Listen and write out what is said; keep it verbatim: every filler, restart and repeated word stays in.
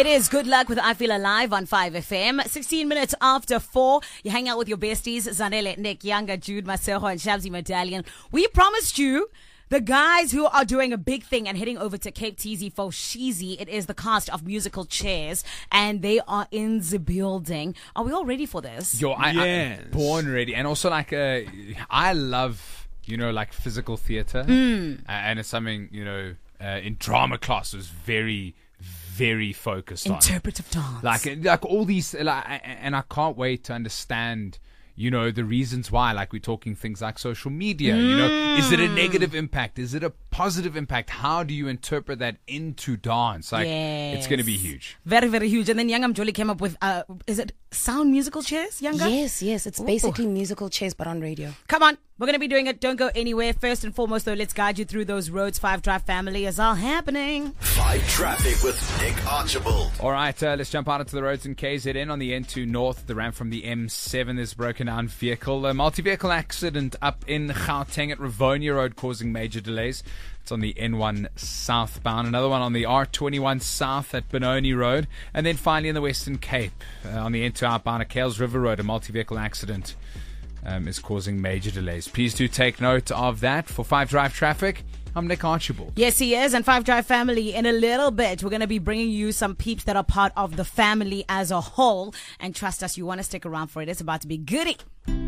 It is Good Luck with I Feel Alive on five F M. sixteen minutes after four. You hang out with your besties, Zanele, Nick, Younger, Jude, Masejo, and Shabzi Medallion. We promised you the guys who are doing a big thing and heading over to Cape Teasy for Sheezy. It is the cast of Musical Chairs, and they are in the building. Are we all ready for this? Yo, I, Yes. I'm born ready. And also, like, uh, I love, you know, like physical theater. Mm. Uh, and it's something, you know, uh, in drama class was very, very focused on. Interpretive dance. Like, like all these, like, and I can't wait to understand, you know, the reasons why. Like, we're talking things like social media, you know, is it a negative impact? Is it a positive impact? How do you interpret that into dance? Like, it's going to be huge. Very, very huge. And then Youngam Jolie came up with, uh, is it sound musical chairs, Younger? Yes, yes. It's basically musical chairs, but on radio. Come on. We're going to be doing it. Don't go anywhere. First and foremost, though, let's guide you through those roads. Five Drive family is all happening. Five Traffic with Nick Archibald. All right, uh, let's jump out into the roads in K Z N on the N two North, the ramp from the M seven. There's a broken down vehicle. A multi-vehicle accident up in Gauteng at Rivonia Road causing major delays. It's on the N one southbound. Another one on the R twenty-one south at Benoni Road. And then finally in the Western Cape uh, on the N two outbound at Kales River Road, a multi-vehicle accident um, is causing major delays. Please do take note of that. For five Drive Traffic, I'm Nick Archibald. Yes, he is. And Five Drive family, in a little bit, we're going to be bringing you some peeps that are part of the family as a whole. And trust us, you want to stick around for it. It's about to be goody.